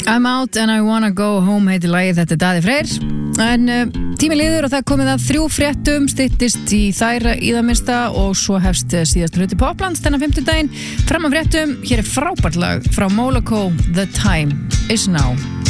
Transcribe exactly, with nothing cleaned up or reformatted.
I'm out and I wanna go home heitir lagið, þetta er Daði Freyr. En uh, tími liður og það er komið að þrjú fréttum, styttist í þæra í það minnsta og svo hefst síðast hluti Poplands þennan fimmtudaginn. Fram að fréttum, hér er frábært lag frá Moloko, The Time Is Now.